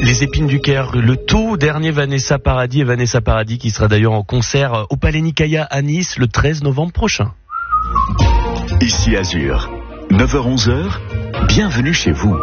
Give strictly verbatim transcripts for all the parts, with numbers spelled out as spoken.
Les Épines du Caire, le tout dernier Vanessa Paradis et Vanessa Paradis qui sera d'ailleurs en concert au Palais Nicaïa à Nice le treize novembre prochain. Ici Azur, neuf heures onze heures, bienvenue chez vous.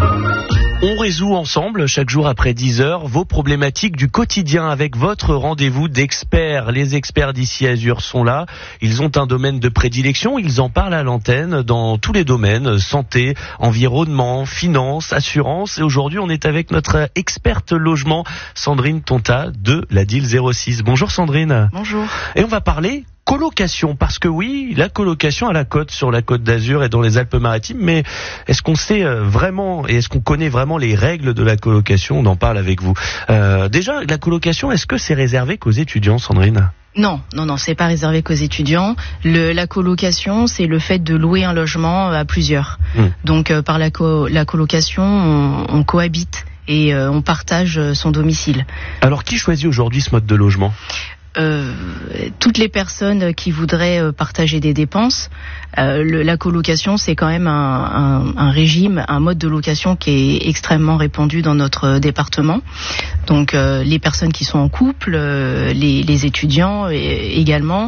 On résout ensemble, chaque jour après dix heures, vos problématiques du quotidien avec votre rendez-vous d'experts. Les experts d'Ici Azur sont là. Ils ont un domaine de prédilection. Ils en parlent à l'antenne dans tous les domaines. Santé, environnement, finance, assurance. Et aujourd'hui, on est avec notre experte logement, Sandrine Tonta de la D I L zéro six. Bonjour Sandrine. Bonjour. Et on va parler colocation, parce que oui, la colocation à la côte, sur la côte d'Azur et dans les Alpes-Maritimes, mais est-ce qu'on sait vraiment et est-ce qu'on connaît vraiment les règles de la colocation? On en parle avec vous. Euh, déjà, la colocation, est-ce que c'est réservé qu'aux étudiants, Sandrine? Non, non, non, c'est pas réservé qu'aux étudiants. Le, la colocation, c'est le fait de louer un logement à plusieurs. Mmh. Donc, euh, par la, co- la colocation, on, on cohabite et euh, on partage son domicile. Alors, qui choisit aujourd'hui ce mode de logement ? Euh, toutes les personnes qui voudraient euh, partager des dépenses. Euh, le, la colocation, c'est quand même un, un, un régime, un mode de location qui est extrêmement répandu dans notre département. Donc euh, les personnes qui sont en couple, euh, les, les étudiants et, également,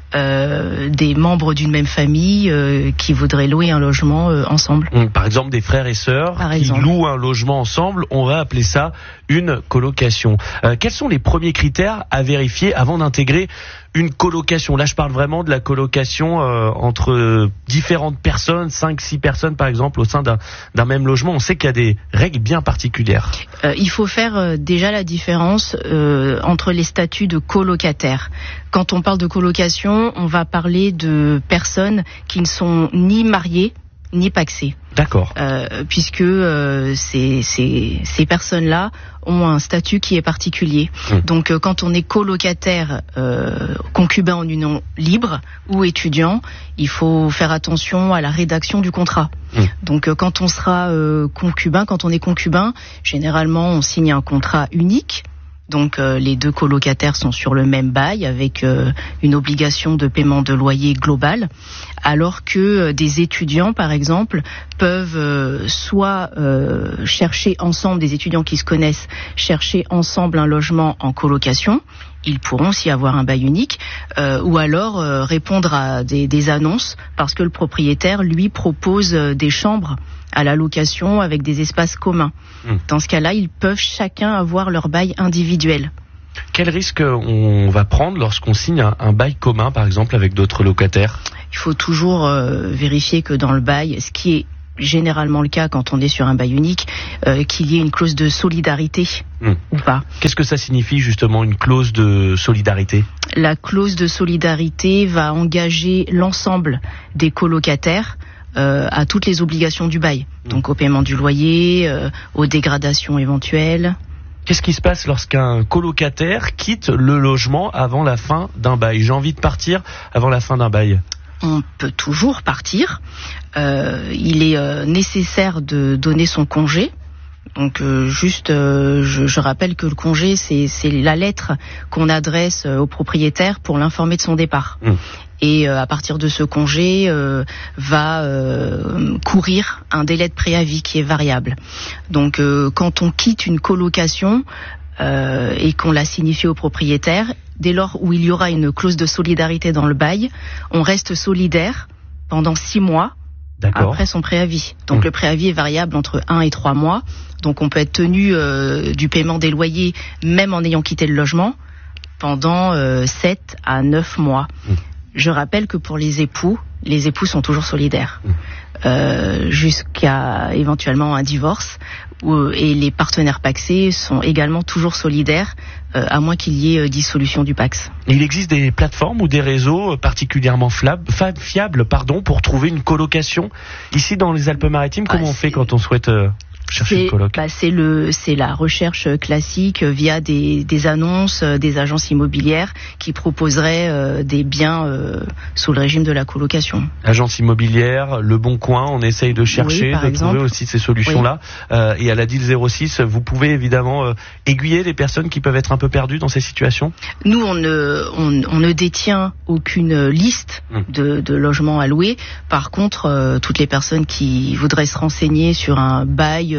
euh, des membres d'une même famille euh, qui voudraient louer un logement euh, ensemble. Par exemple, des frères et sœurs Par qui exemple. louent un logement ensemble, on va appeler ça une colocation. Euh, quels sont les premiers critères à vérifier avant d'intégrer une colocation? Là, je parle vraiment de la colocation euh, entre différentes personnes, cinq six personnes par exemple, au sein d'un, d'un même logement. On sait qu'il y a des règles bien particulières. Euh, il faut faire euh, déjà la différence euh, entre les statuts de colocataire. Quand on parle de colocation, on va parler de personnes qui ne sont ni mariées ni pacsées. D'accord. Euh, puisque euh, ces, ces, ces personnes-là ont un statut qui est particulier. Mmh. Donc euh, quand on est colocataire, euh, concubin en union libre ou étudiant, il faut faire attention à la rédaction du contrat. Mmh. Donc euh, quand on sera euh, concubin, quand on est concubin, généralement on signe un contrat unique. Donc euh, les deux colocataires sont sur le même bail avec euh, une obligation de paiement de loyer global, alors que euh, des étudiants, par exemple, peuvent euh, soit euh, chercher ensemble, des étudiants qui se connaissent, chercher ensemble un logement en colocation. Ils pourront aussi avoir un bail unique, euh, ou alors euh, répondre à des, des annonces parce que le propriétaire, lui, propose euh, des chambres à la location avec des espaces communs. Mmh. Dans ce cas-là, ils peuvent chacun avoir leur bail individuel. Quel risque on va prendre lorsqu'on signe un, un bail commun, par exemple, avec d'autres locataires ? Il faut toujours euh, vérifier que dans le bail, ce qui est généralement le cas quand on est sur un bail unique, euh, qu'il y ait une clause de solidarité mmh. ou pas. Qu'est-ce que ça signifie justement, une clause de solidarité ? La clause de solidarité va engager l'ensemble des colocataires euh, à toutes les obligations du bail. Mmh. Donc au paiement du loyer, euh, aux dégradations éventuelles. Qu'est-ce qui se passe lorsqu'un colocataire quitte le logement avant la fin d'un bail ? J'ai envie de partir avant la fin d'un bail. On peut toujours partir. Euh, il est euh, nécessaire de donner son congé. Donc euh, juste, euh, je, je rappelle que le congé, c'est, c'est la lettre qu'on adresse euh, au propriétaire pour l'informer de son départ. Mmh. Et euh, à partir de ce congé, euh, va euh, courir un délai de préavis qui est variable. Donc euh, quand on quitte une colocation euh, et qu'on l'a signifié au propriétaire, dès lors où il y aura une clause de solidarité dans le bail, on reste solidaire pendant six mois. D'accord. Après son préavis. Donc mmh. le préavis est variable entre un et trois mois. Donc on peut être tenu euh, du paiement des loyers même en ayant quitté le logement pendant euh, sept à neuf mois. Mmh. Je rappelle que pour les époux, les époux sont toujours solidaires. Mmh. Euh, jusqu'à éventuellement un divorce, où, et les partenaires pacsés sont également toujours solidaires, euh, à moins qu'il y ait euh, dissolution du Pacs. Il existe des plateformes ou des réseaux particulièrement fiables, fiables pardon, pour trouver une colocation ici dans les Alpes-Maritimes. Comment ah, on fait quand on souhaite euh, chercher c'est, une coloc bah, c'est, le, c'est la recherche classique via des, des annonces, des agences immobilières qui proposeraient euh, des biens euh, sous le régime de la colocation. Agence immobilière, Le Bon Coin, on essaye de chercher, oui, de exemple. trouver aussi ces solutions-là. Oui. Euh, et à la D I L zéro six, vous pouvez évidemment euh, aiguiller les personnes qui peuvent être un peu perdues dans ces situations. Nous, on ne, on, on ne détient aucune liste hum. de, de logements à louer. Par contre, euh, toutes les personnes qui voudraient se renseigner sur un bail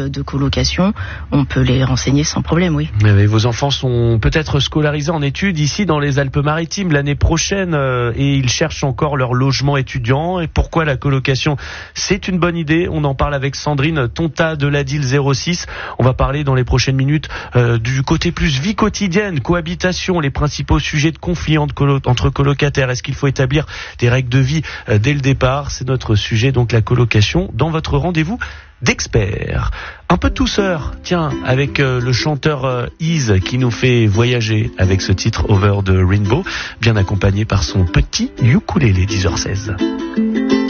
euh, de colocation, on peut les renseigner sans problème, oui. Mais vos enfants sont peut-être scolarisés en études ici dans les Alpes-Maritimes l'année prochaine euh, et ils cherchent encore leur logement étudiant. Et pourquoi la colocation? C'est une bonne idée. On en parle avec Sandrine Tonta de l'Adil zéro six. On va parler dans les prochaines minutes euh, du côté plus vie quotidienne, cohabitation, les principaux sujets de conflit entre, colo- entre colocataires. Est-ce qu'il faut établir des règles de vie euh, dès le départ? C'est notre sujet, donc la colocation, dans votre rendez-vous d'experts. Un peu de douceur, tiens, avec euh, le chanteur euh, Ease qui nous fait voyager avec ce titre Over the Rainbow, bien accompagné par son petit ukulélé. Dix heures seize.